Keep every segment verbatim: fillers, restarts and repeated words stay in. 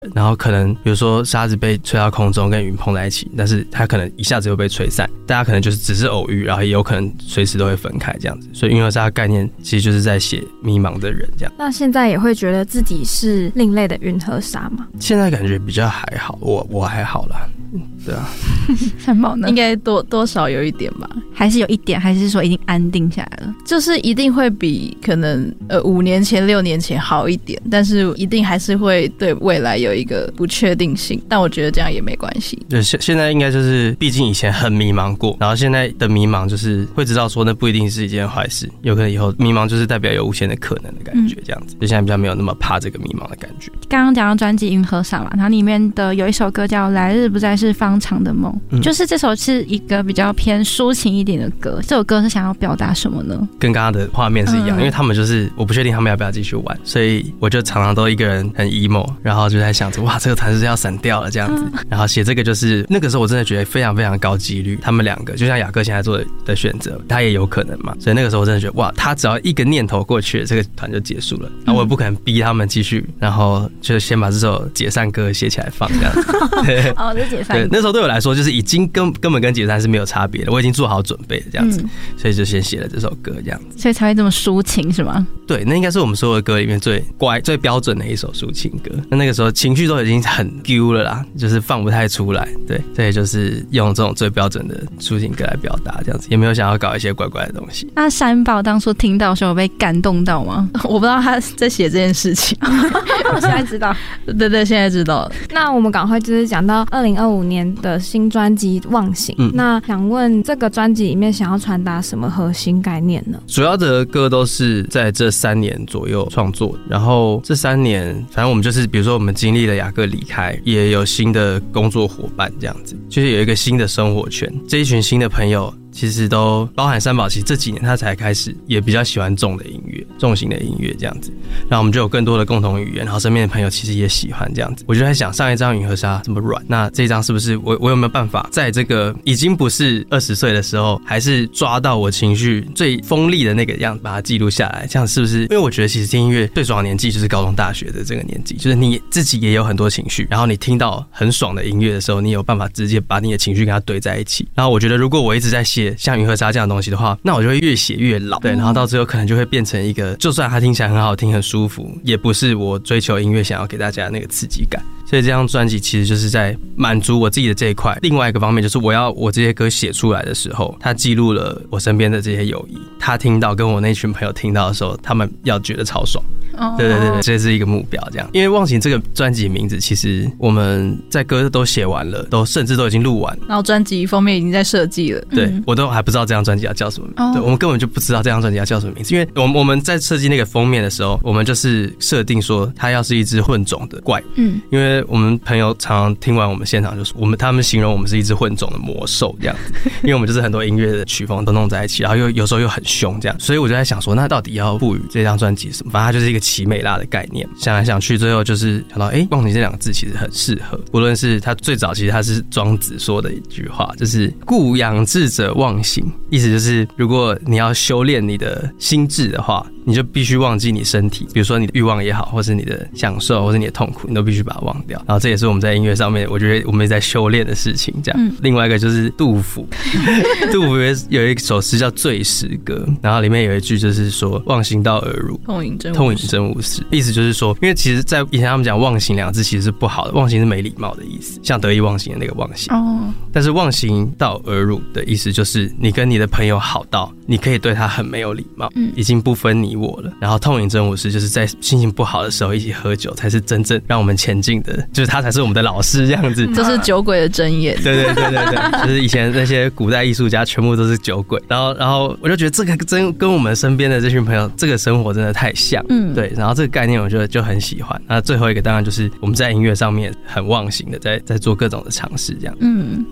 然后可能比如说沙子被吹到空中跟云碰在一起，但是它可能一下子又被吹散，大家可能就是只是偶遇，然后也有可能随时都会分开这样子。所以云和沙的概念其实就是在写迷茫的人这样。 那现在也会觉得自己是另类的云和沙吗？ 现在感觉比较还好，我我还好啦。对啊， 三宝呢？ 应该多多少有一点吧， 还是有一点，还是说已经安定下来了？ 就是一定会比可能呃五年前、六年前好一点，但是一定还是会对未来有一个不确定性。但我觉得这样也没关系。 对，现现在应该就是，毕竟以前很迷茫过，然后现在的迷茫就是会知道说那不一定是一件坏事，有可能以后迷茫就是代表有无限的可能的感觉，这样子。就现在比较没有那么怕这个迷茫的感觉。 刚刚讲到专辑《云和沙》嘛，然后里面的有一首歌叫《来日不再是方长的梦》，嗯，就是这首是一个比较偏抒情一点的歌。这首歌是想要表达什么呢？ 跟刚刚的画面是一样，嗯，因为他们就是我不确定他们要不要继续玩，所以我就常常都一个人很 emo， 然后就在想着哇，这个团是要散掉了这样子。嗯，然后写这个就是那个时候我真的觉得非常非常高几率，他们两个就像雅各现在做的选择，他也有可能嘛。所以那个时候我真的觉得哇，他只要一个念头过去了，这个团就结束了。然后我也不可能逼他们继续，然后就先把这首解散歌写起来放这样子。 哦，这解散歌。 对，那时候对我来说就是已经根根本跟解散是没有差别的，我已经做好准备了这样子，嗯，所以就先写了这首歌这样子， 所以才会这么抒情是吗？ 对，那应该是我们所有的歌里面最乖、最标准的一首抒情歌。那那个时候情绪都已经很丢了啦，就是放不太出来。对，所以就是用这种最标准的抒情歌来表达，这样子也没有想要搞一些怪怪的东西。 那三宝当初听到的时候有被感动到吗？ 我不知道他在写这件事情， 我现在知道。 对对，现在知道了。 那我们赶快就是讲到二零二五年的新专辑《忘形》，嗯，那想问这个专辑里面想要传达什么核心概念呢？ 主要的歌都是在这三年左右创作，然后这三年反正我们就是比如说我们经历了雅各离开，也有新的工作伙伴这样子，就是有一个新的生活圈，这一群新的朋友其实都包含三宝，其实这几年他才开始也比较喜欢重的音乐，重型的音乐这样子，然后我们就有更多的共同语言，然后身边的朋友其实也喜欢这样子。我就在想，上一张云和沙这么软，那这一张是不是我我有没有办法在这个已经不是二十岁的时候，还是抓到我情绪最锋利的那个样子，把它记录下来？这样是不是？因为我觉得其实听音乐最爽的年纪就是高中大学的这个年纪，就是你自己也有很多情绪，然后你听到很爽的音乐的时候，你有办法直接把你的情绪跟它堆在一起。然后我觉得如果我一直在写像云和沙这样的东西的话，那我就会越写越老，对，然后到最后可能就会变成一个，就算它听起来很好听很舒服，也不是我追求音乐想要给大家的那个刺激感。所以这张专辑其实就是在满足我自己的这一块。另外一个方面就是我要我这些歌写出来的时候，它记录了我身边的这些友谊，他听到跟我那群朋友听到的时候，他们要觉得超爽。Oh. 对对对对，这是一个目标这样。因为《忘形》这个专辑名字其实我们在歌都写完了，都甚至都已经录完， 然后专辑封面已经在设计了。 对，嗯，我都还不知道这张专辑要叫什么名字。Oh. 对，我们根本就不知道这张专辑要叫什么名字，因为我们我们在设计那个封面的时候，我们就是设定说它要是一只混种的怪。嗯，因为我们朋友常常听完我们现场就说，我们他们形容我们是一只混种的魔兽这样子，因为我们就是很多音乐的曲风都弄在一起，然后又有时候又很凶这样，所以我就在想说，那到底要赋予这张专辑什么？反正它就是一个奇美拉的概念，想来想去，最后就是想到，哎，忘形这两个字其实很适合。无论是他最早，其实他是庄子说的一句话，就是“故养志者忘形”，意思就是如果你要修炼你的心智的话，你就必须忘记你身体，比如说你的欲望也好，或是你的享受，或是你的痛苦，你都必须把它忘掉。然后这也是我们在音乐上面，我觉得我们在修炼的事情。这样，嗯、另外一个就是杜甫，杜甫有一首诗叫《醉时歌》，然后里面有一句就是说“忘形到而入， 痛饮真痛饮真无事”，意思就是说，因为其实，在以前他们讲“忘形”两个字其实是不好的，忘形是没礼貌的意思，像得意忘形的那个忘形。哦，但是忘形到而入的意思就是你跟你的朋友好到你可以对他很没有礼貌，嗯，已经不分你我了。然后痛饮真无事，就是在心情不好的时候一起喝酒，才是真正让我们前进的，就是他才是我们的老师这样子。 这是酒鬼的箴言。 对对对对对，就是以前那些古代艺术家全部都是酒鬼。然后然后我就觉得这个真跟我们身边的这群朋友这个生活真的太像，嗯，对。然后这个概念我觉得就很喜欢。那最后一个当然就是我们在音乐上面很忘形的在在做各种的尝试这样。嗯，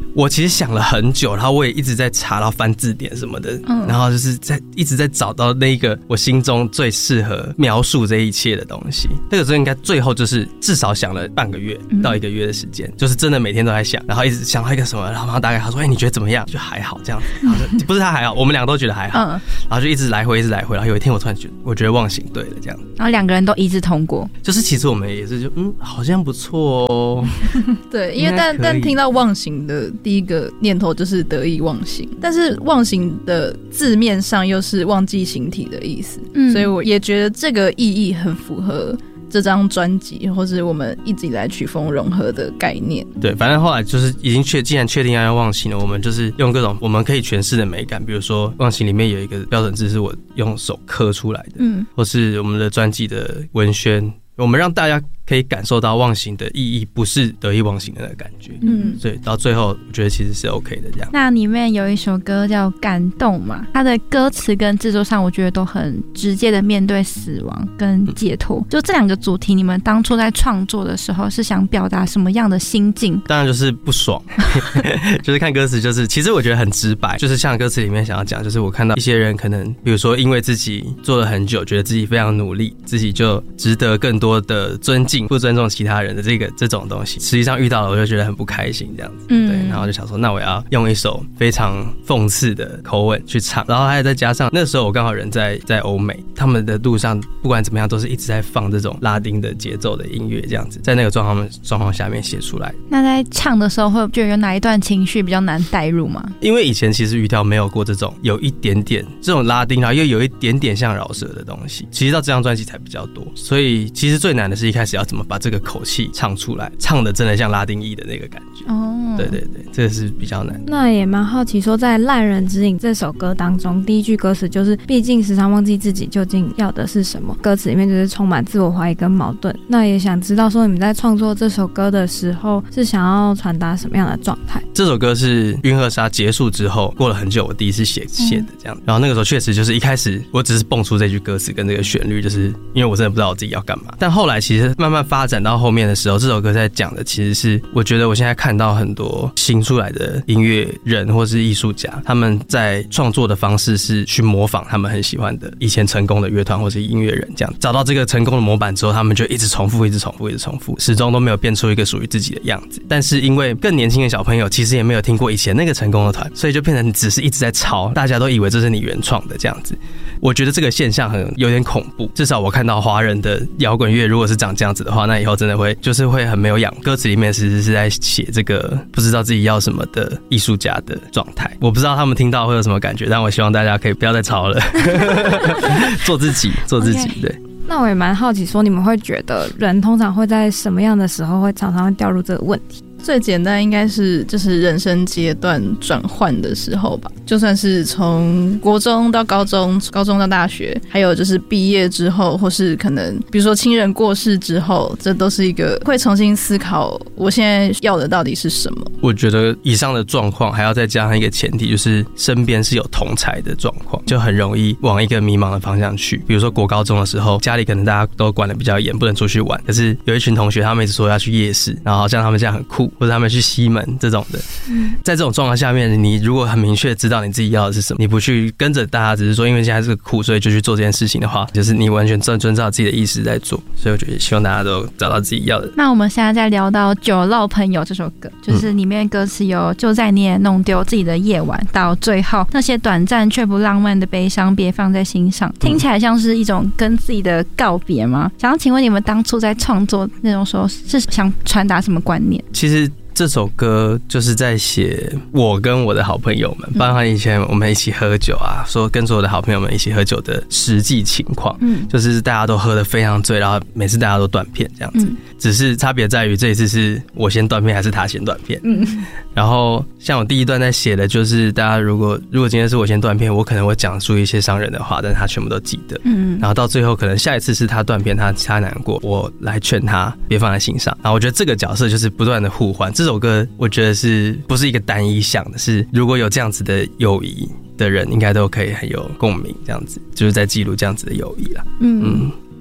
我其实想了很久，然后我也一直在查到翻字典什么的，嗯、然后就是在一直在找到那个我心中最适合描述这一切的东西。那个时候应该最后就是至少想了半个月到一个月的时间，嗯、就是真的每天都在想，然后一直想到一个什么，然后大概他说：“哎、欸，你觉得怎么样？”就还好这样子，然后就不是他还好，我们两个都觉得还好，嗯、然后就一直来回，一直来回。然后有一天我突然觉得，我觉得忘形对了这样， 然后两个人都一致通过， 就是其实我们也是就嗯，好像不错哦。 对，因为但但听到忘形的第一个念头就是得意忘形，但是忘形的字面上又是忘记形体的意思，嗯，所以我也觉得这个意义很符合这张专辑，或是我们一直以来曲风融合的概念。 对，反正后来就是已经确，既然确定要用忘形了，我们就是用各种我们可以诠释的美感，比如说忘形里面有一个标准字是我用手刻出来的，嗯，或是我们的专辑的文宣，我们让大家可以感受到忘形的意义，不是得意忘形的那个感觉。嗯，所以到最后我觉得其实是 OK 的这样。 那里面有一首歌叫《感动》嘛，它的歌词跟制作上我觉得都很直接的面对死亡跟解脱、嗯、就这两个主题，你们当初在创作的时候是想表达什么样的心境？ 当然就是不爽就是看歌词，就是其实我觉得很直白，就是像歌词里面想要讲，就是我看到一些人可能比如说因为自己做了很久，觉得自己非常努力，自己就值得更多的尊敬，不尊重其他人的这个这种东西，实际上遇到了我就觉得很不开心这样子，嗯，对，然后就想说那我要用一首非常讽刺的口吻去唱，然后还再加上那时候我刚好人在在欧美，他们的路上不管怎么样都是一直在放这种拉丁的节奏的音乐这样子，在那个状况状况下面写出来。 那在唱的时候会觉得有哪一段情绪比较难带入吗？ 因为以前其实鱼条没有过这种有一点点这种拉丁，然后又有一点点像饶舌的东西，其实到这张专辑才比较多，所以其实最难的是一开始要怎么把这个口气唱出来，唱的真的像拉丁裔的那个感觉。哦，对对对，这个是比较难。 那也蛮好奇说，在《烂人之影》这首歌当中，第一句歌词就是毕竟时常忘记自己究竟要的是什么，歌词里面就是充满自我怀疑跟矛盾。那也想知道说，你们在创作这首歌的时候是想要传达什么样的状态？ 这首歌是晕鹤沙结束之后过了很久我第一次写写的这样、嗯、然后那个时候确实就是一开始我只是蹦出这句歌词跟这个旋律，就是因为我真的不知道我自己要干嘛，但后来其实慢慢发展到后面的时候，这首歌在讲的其实是我觉得我现在看到很多新出来的音乐人或是艺术家，他们在创作的方式是去模仿他们很喜欢的以前成功的乐团或是音乐人，这样找到这个成功的模板之后，他们就一直重复一直重复一直重复，始终都没有变出一个属于自己的样子。但是因为更年轻的小朋友其实也没有听过以前那个成功的团，所以就变成你只是一直在抄，大家都以为这是你原创的这样子。我觉得这个现象很有点恐怖，至少我看到华人的摇滚乐如果是长这样子的话，那以后真的会就是会很没有养。歌词里面其实是在写这个不知道自己要什么的艺术家的状态，我不知道他们听到会有什么感觉，但我希望大家可以不要再抄了做自己做自己、okay. 对。 那我也蛮好奇说，你们会觉得人通常会在什么样的时候会常常会掉入这个问题？ 最简单应该是就是人生阶段转换的时候吧，就算是从国中到高中，高中到大学，还有就是毕业之后，或是可能比如说亲人过世之后，这都是一个会重新思考我现在要的到底是什么。 我觉得以上的状况还要再加上一个前提，就是身边是有同侪的状况，就很容易往一个迷茫的方向去。比如说国高中的时候，家里可能大家都管得比较严，不能出去玩，可是有一群同学他们一直说要去夜市，然后好像他们这样很酷，或者他们去西门这种的，在这种状况下面，你如果很明确知道你自己要的是什么，你不去跟着大家，只是说因为现在这个酷，所以就去做这件事情的话，就是你完全遵照自己的意识在做。所以我觉得希望大家都找到自己要的。 那我们现在在聊到《酒肉朋友》这首歌，就是里面歌词有就在你也弄丢自己的夜晚，到最后那些短暂却不浪漫的悲伤别放在心上，听起来像是一种跟自己的告别吗？想要请问你们当初在创作那种时候是想传达什么观念？ 其实这首歌就是在写我跟我的好朋友们，包括以前我们一起喝酒啊，说跟所有的好朋友们一起喝酒的实际情况，嗯，就是大家都喝得非常醉，然后每次大家都断片这样子，嗯，只是差别在于这一次是我先断片还是他先断片，嗯，然后像我第一段在写的就是大家如果如果今天是我先断片，我可能会讲出一些伤人的话，但是他全部都记得，嗯，然后到最后可能下一次是他断片，他他难过，我来劝他别放在心上，然后我觉得这个角色就是不断的互换。这首歌我觉得是不是一个单一项的，是如果有这样子的友谊的人应该都可以很有共鸣，这样子就是在记录这样子的友谊啦。嗯，嗯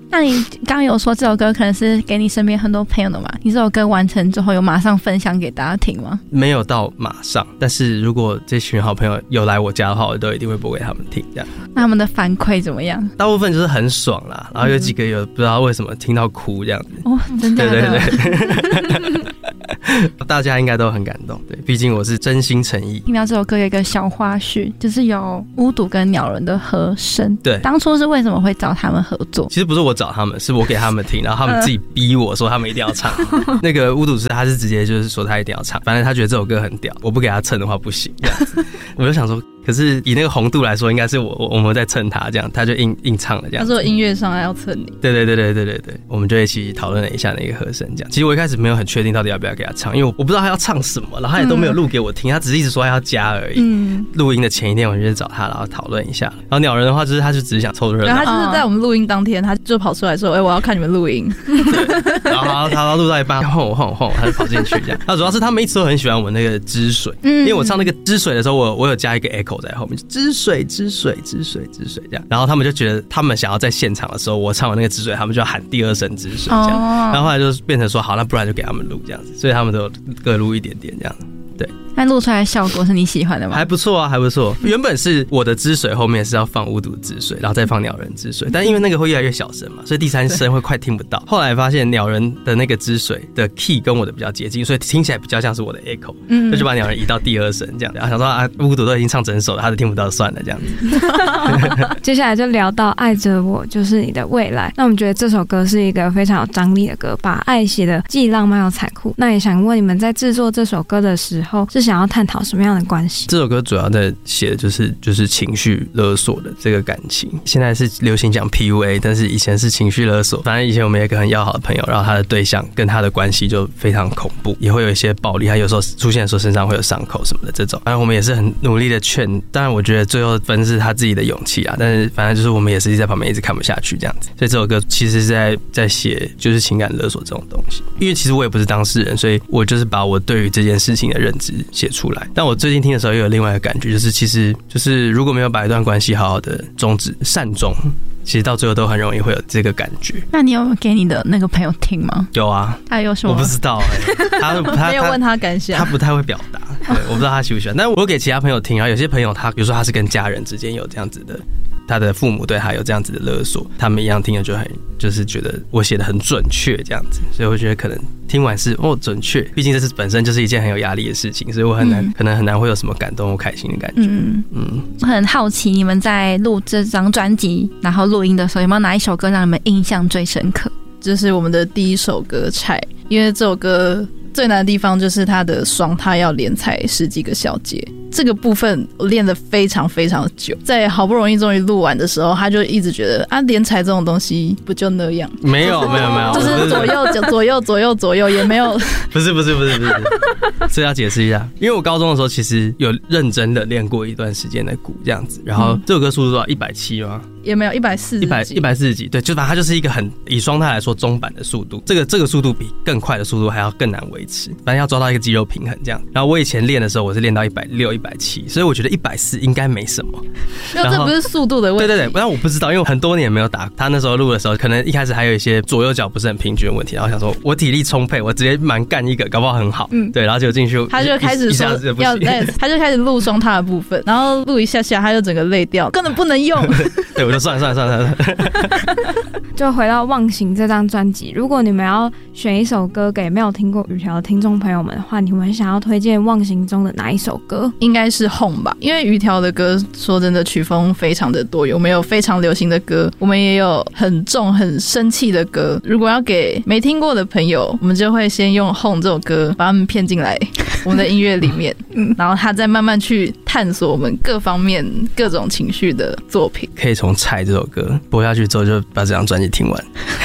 那你刚刚有说这首歌可能是给你身边很多朋友的嘛？你这首歌完成之后有马上分享给大家听吗？ 没有到马上，但是如果这群好朋友有来我家的话，我都一定会播给他们听这样。 那他们的反馈怎么样？ 大部分就是很爽啦，然后有几个有不知道为什么听到哭这样子。 哦，真的？ 对对对。大家应该都很感动，对，毕竟我是真心诚意。 听到这首歌有一个小花絮，就是有巫毒跟鸟人的和声。 对， 当初是为什么会找他们合作？ 其实不是我找他们，是我给他们听，然后他们自己逼我说他们一定要唱。那个巫毒师他是直接就是说他一定要唱，反正他觉得这首歌很屌，我不给他蹭的话不行这样子。我就想说，可是以那个红度来说，应该是我我我们在蹭他这样，他就硬硬唱了这样。 他说音乐上还要蹭你。 对对对对对对对，我们就一起讨论了一下那个和声这样。其实我一开始没有很确定到底要不要给他唱，因为我不知道他要唱什么，然后他也都没有录给我听，他只是一直说他要加而已。嗯，录音的前一天我就去找他，然后讨论一下。然后鸟人的话就是他就只是想凑热闹， 他就是在我们录音当天，他就跑出来说：“哎、欸，我要看你们录音。” 然后他录到一半，晃我晃我晃我，他就跑进去这样。那主要是他们一直都很喜欢我那个汁水，因为我唱那个汁水的时候，我我有加一个 echo 在后面，汁水汁水汁水汁水这样。然后他们就觉得他们想要在现场的时候，我唱完那个汁水，他们就要喊第二声汁水这样。然后后来就变成说，好，那不然就给他们录这样子，所以他们都各录一点点这样。对， 那录出来的效果是你喜欢的吗？ 还不错啊，还不错。原本是我的汁水后面是要放巫毒汁水，然后再放鸟人汁水，但因为那个会越来越小声嘛，所以第三声会快听不到。后来发现鸟人的那个汁水的 key 跟我的比较接近，所以听起来比较像是我的 echo， 嗯，就把鸟人移到第二声这样。然后想说啊，巫毒都已经唱整首了，他都听不到，算了这样子。 接下来就聊到爱着我就是你的未来。那我们觉得这首歌是一个非常有张力的歌，把爱写得既浪漫又残酷。那也想问你们在制作这首歌的时候，是想要探讨什么样的关系？ 这首歌主要在写的就是就是情绪勒索的这个感情。现在是流行讲 P U A， 但是以前是情绪勒索。反正以前我们有一个很要好的朋友，然后他的对象跟他的关系就非常恐怖，也会有一些暴力，他有时候出现的时候身上会有伤口什么的这种。反正我们也是很努力的劝，当然我觉得最后分是他自己的勇气啊，但是反正就是我们也是在旁边一直看不下去这样子。所以这首歌其实是在在写就是情感勒索这种东西。因为其实我也不是当事人，所以我就是把我对于这件事情的认知写出来。但我最近听的时候又有另外一个感觉，就是其实就是如果没有把一段关系好好的终止善终，其实到最后都很容易会有这个感觉。 那你有给你的那个朋友听吗？ 有啊。 他有什么？ 我不知道哎、欸，他他没有问他感想， 他不太会表达，对，我不知道他喜不喜欢。但我给其他朋友听，然后有些朋友他比如说他是跟家人之间有这样子的，他的父母对他有这样子的勒索，他们一样听了就很就是觉得我写的很准确这样子，所以我觉得可能听完是哦准确，毕竟这是本身就是一件很有压力的事情，所以我很难、嗯、可能很难会有什么感动或开心的感觉。嗯嗯，我很好奇你们在录这张专辑然后录音的时候，有没有哪一首歌让你们印象最深刻？ 这是我们的第一首歌《菜》，因为这首歌最难的地方就是它的双踏要连踩十几个小节，这个部分我练得非常非常久，在好不容易终于录完的时候，他就一直觉得啊，连踩这种东西不就那样？ 没有没有没有， 就是左右左右左右左右也没有。 不是不是不是不是，这要解释一下，因为我高中的时候其实有认真的练过一段时间的鼓这样子，然后这首歌速度多少？一百七吗？ 也没有一百四十，一百一百四十几，对，就反正它就是一个很以双踏来说中版的速度，这个这个速度比更快的速度还要更难维持，反正要抓到一个肌肉平衡这样。然后我以前练的时候，我是练到一百六、一百七，所以我觉得一百四应该没什么。 没有，这不是速度的问题。 对对对，但我不知道，因为很多年没有打。他那时候录的时候，可能一开始还有一些左右脚不是很平均的问题，然后想说我体力充沛，我直接蛮干一个，搞不好很好。嗯，对，然后就进去， 他就开始说要，他就开始录双踏的部分，然后录一下下，他就整个累掉，根本不能用。 对，我就算了算了算了算了。 就回到《忘形》这张专辑，如果你们要选一首歌给没有听过语条的听众朋友们的话，你们想要推荐《忘形》中的哪一首歌？ 应该是《Home》吧，因为语条的歌说真的曲风非常的多，我们有非常流行的歌，我们也有很重很生气的歌。如果要给没听过的朋友，我们就会先用《Home》这首歌把他们骗进来我们的音乐里面，然后他再慢慢去探索我们各方面各种情绪的作品。 可以从《菜》这首歌播下去之后，就把这张专辑听完。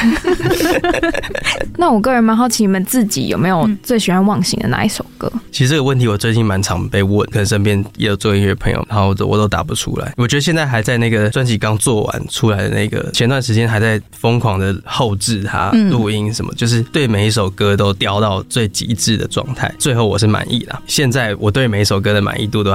那我个人蛮好奇，你们自己有没有最喜欢《忘形》的哪一首歌？ 其实这个问题我最近蛮常被问，可能身边也有做音乐朋友，然后我都答不出来。我觉得现在还在那个专辑刚做完出来的那个，前段时间还在疯狂的后制它录音什么，就是对每一首歌都雕到最极致的状态，最后我是满意啦。现在我对每一首歌的满意度都还是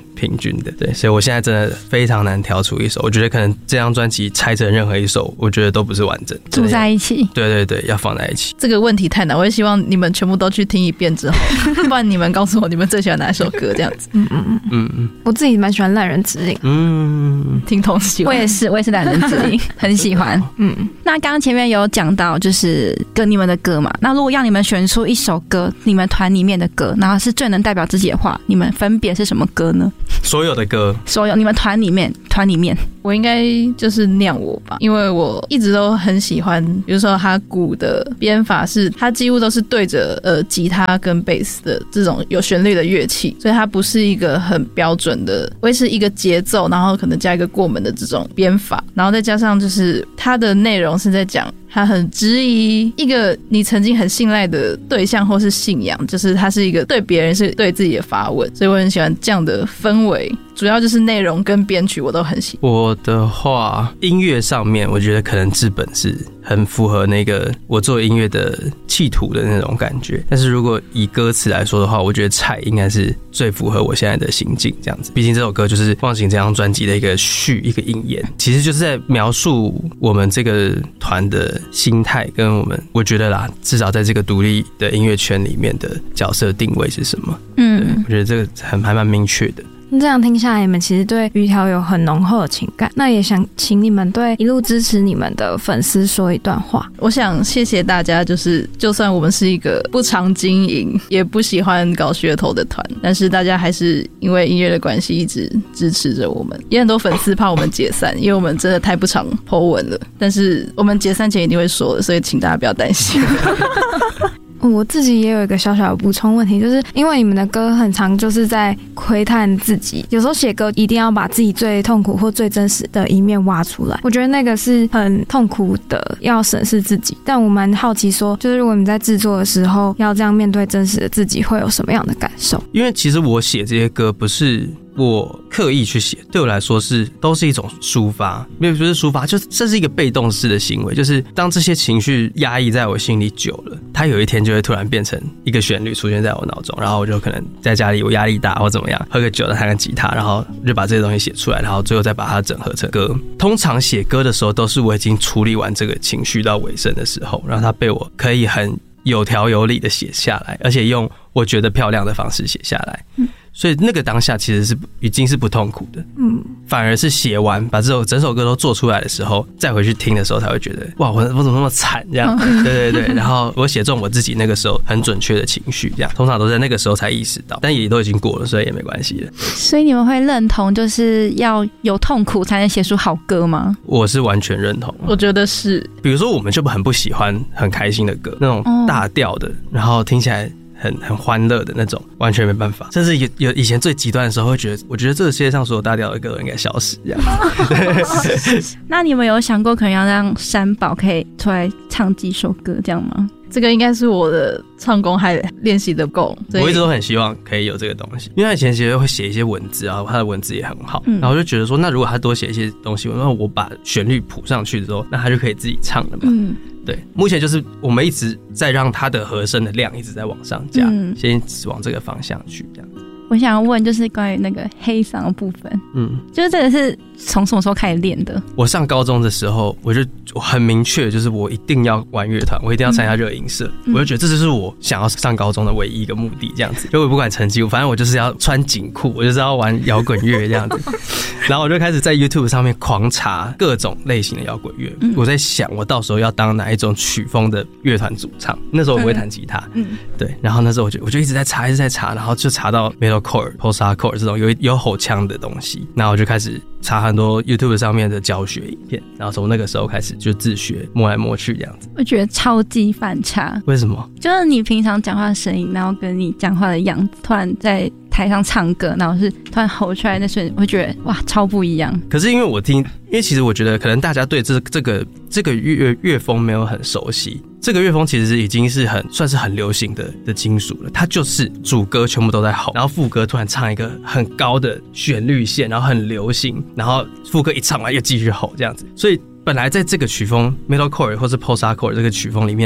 平均的。对，所以我现在真的非常难挑出一首，我觉得可能这张专辑拆成任何一首，我觉得都不是完整， 组在一起。 对对对，要放在一起。 这个问题太难，我也希望你们全部都去听一遍之后，不然你们告诉我你们最喜欢哪一首歌这样子。 嗯嗯嗯嗯嗯，我自己蛮喜欢烂人指引。 嗯， 听同喜欢。 我也是，我也是烂人指引，很喜欢。嗯，那刚刚前面有讲到就是跟你们的歌嘛，那如果让你们选出一首歌，你们团里面的歌，然后是最能代表自己的话，你们分别是什么歌呢？ 所有的歌， 所有你们团里面，团里面， 我应该就是酿我吧，因为我一直都很喜欢，比如说他鼓的编法是，他几乎都是对着呃吉他跟贝斯的这种有旋律的乐器，所以它不是一个很标准的维持一个节奏，然后可能加一个过门的这种编法，然后再加上就是它的内容是在讲他很质疑一个你曾经很信赖的对象或是信仰，就是他是一个对别人是对自己的发问，所以我很喜欢这样的氛围，主要就是内容跟编曲我都很喜欢。 我的话，音乐上面我觉得可能治本是很符合那个我做音乐的企图的那种感觉，但是如果以歌词来说的话，我觉得菜应该是最符合我现在的心境这样子。毕竟这首歌就是忘形这张专辑的一个序，一个引言，其实就是在描述我们这个团的心态跟我们，我觉得啦，至少在这个独立的音乐圈里面的角色定位是什么。嗯，对，我觉得这个很还蛮明确的。 这样听下来，你们其实对于条有很浓厚的情感，那也想请你们对一路支持你们的粉丝说一段话。 我想谢谢大家，就是就算我们是一个不常经营也不喜欢搞噱头的团，但是大家还是因为音乐的关系一直支持着我们。也很多粉丝怕我们解散，因为我们真的太不常 po 文了，但是我们解散前一定会说的，所以请大家不要担心。 我自己也有一个小小的补充问题，就是因为你们的歌很常就是在窥探自己，有时候写歌一定要把自己最痛苦或最真实的一面挖出来，我觉得那个是很痛苦的，要审视自己。但我蛮好奇说，就是如果你在制作的时候要这样面对真实的自己，会有什么样的感受？ 因为其实我写这些歌不是我刻意去写，对我来说是都是一种抒发，没有不是抒发，就是这是一个被动式的行为，就是当这些情绪压抑在我心里久了，它有一天就会突然变成一个旋律出现在我脑中，然后我就可能在家里我压力大或怎么样，喝个酒弹个吉他，然后就把这些东西写出来，然后最后再把它整合成歌。通常写歌的时候都是我已经处理完这个情绪到尾声的时候，然后它被我可以很有条有理的写下来，而且用我觉得漂亮的方式写下来。嗯，所以那个当下其实是已经是不痛苦的，嗯，反而是写完把这首整首歌都做出来的时候，再回去听的时候才会觉得哇，我我怎么那么惨这样？对对对，然后我写中我自己那个时候很准确的情绪，这样通常都在那个时候才意识到，但也都已经过了，所以也没关系了。 所以你们会认同就是要有痛苦才能写出好歌吗？ 我是完全认同， 我觉得是。 比如说，我们就很不喜欢很开心的歌，那种大调的，然后听起来很很欢乐的那种，完全没办法。甚至有有以前最极端的时候，会觉得，我觉得这个世界上所有大调的歌都应该消失这样。 那你们有想过可能要让山宝可以出来唱几首歌这样吗？ 这个应该是我的唱功还练习的够， 我一直都很希望可以有这个东西，因为他以前其实会写一些文字，然后他的文字也很好，嗯、然后就觉得说，那如果他多写一些东西，那我把旋律谱上去之后，那他就可以自己唱了嘛。嗯，对，目前就是我们一直在让他的和声的量一直在往上加，嗯、先往这个方向去这样子。 我想要问，就是关于那个黑嗓的部分，嗯，就是这个是从什么时候开始练的？ 我上高中的时候，我就我很明确，就是我一定要玩乐团，我一定要参加热音社，嗯、我就觉得这就是我想要上高中的唯一一个目的，这样子。就我不管成绩，反正我就是要穿紧裤，我就是要玩摇滚乐这样子。然后我就开始在 YouTube 上面狂查各种类型的摇滚乐，嗯、我在想我到时候要当哪一种曲风的乐团主唱。那时候我不会弹吉他，嗯，对。然后那时候我就我就一直在查，一直在查，然后就查到 Metalcore、Post Hardcore 这种有有吼腔的东西，然后我就开始查很多 YouTube 上面的教学影片，然后从那个时候开始就自学摸来摸去这样子。 我觉得超级反差。 为什么？ 就是你平常讲话的声音，然后跟你讲话的样子，突然在台上唱歌，然后是突然吼出来那瞬间，我会觉得哇，超不一样。 可是因为我听，因为其实我觉得可能大家对这这个这个乐乐风没有很熟悉。这个乐风其实已经是很算是很流行的的金属了，它就是主歌全部都在吼，然后副歌突然唱一个很高的旋律线，然后很流行，然后副歌一唱完又继续吼这样子。所以本来在这个曲风 Metalcore 或是 Post Hardcore 这个曲风里面，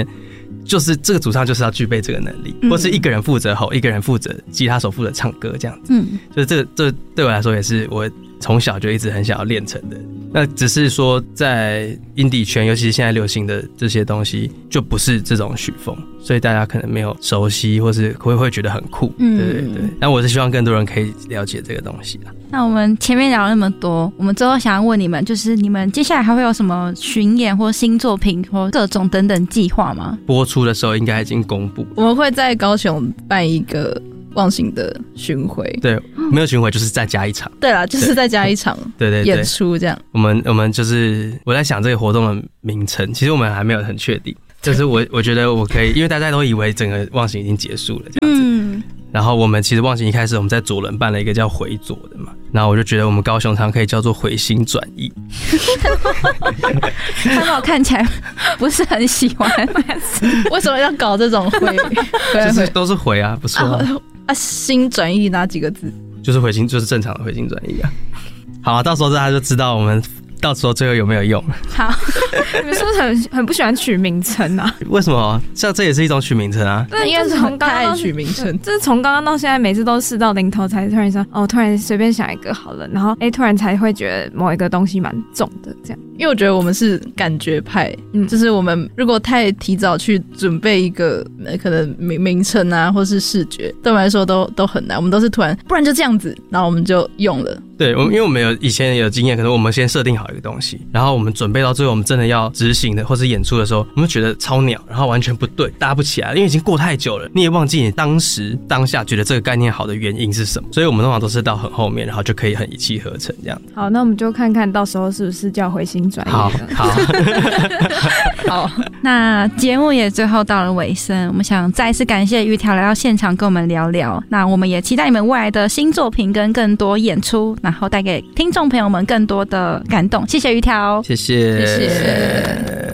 就是这个主唱就是要具备这个能力，嗯、或是一个人负责吼，一个人负责吉他手负责唱歌这样子。嗯，就是这个这对我来说也是我从小就一直很想要练成的。那只是说在 indie 圈，尤其是现在流行的这些东西，就不是这种曲风，所以大家可能没有熟悉，或是会会觉得很酷。嗯，对对对。但我是希望更多人可以了解这个东西啦。 那我们前面聊了那么多，我们最后想要问你们，就是你们接下来还会有什么巡演或新作品或各种等等计划吗？ 播出的时候应该已经公布， 我们会在高雄办一个忘形的巡回。 对，没有巡回就是再加一场。 对啦，就是再加一场对对演出这样。 我们我们就是我在想这个活动的名称，其实我们还没有很确定。就是我我觉得我可以，因为大家都以为整个忘形已经结束了这样子。嗯。然后我们其实忘形一开始我们在左轮办了一个叫回左的嘛，然后我就觉得我们高雄场可以叫做回心转意。 他把我看起来不是很喜欢， 为什么要搞这种回？ 就是都是回啊，不错啊。 啊, 啊心转意哪几个字？ 就是回心，就是正常的回心转意啊。好啊，到时候大家就知道我们到时候最后有没有用。 好，你们是不是很很不喜欢取名称啊？ 为什么？像这也是一种取名称啊。 那应该是从刚刚取名称， 就是从刚刚到现在，每次都试到临头才突然说，哦，突然随便想一个好了，然后哎、欸，突然才会觉得某一个东西蛮重的这样。 因为我觉得我们是感觉派，嗯，就是我们如果太提早去准备一个可能名名称啊，或是视觉，对我们来说都都很难。我们都是突然，不然就这样子，然后我们就用了。 对，我们因为我们有以前有经验，可能我们先设定好一个东西，然后我们准备到最后，我们真的要执行的或是演出的时候，我们觉得超鸟，然后完全不对，搭不起来，因为已经过太久了，你也忘记你当时当下觉得这个概念好的原因是什么，所以我们通常都是到很后面，然后就可以很一气呵成这样。 好，那我们就看看到时候是不是叫回心转意。 好，好， 好。那节目也最后到了尾声，我们想再次感谢于条来到现场跟我们聊聊。那我们也期待你们未来的新作品跟更多演出，然后带给听众朋友们更多的感动。谢谢于条， 谢谢， 谢谢。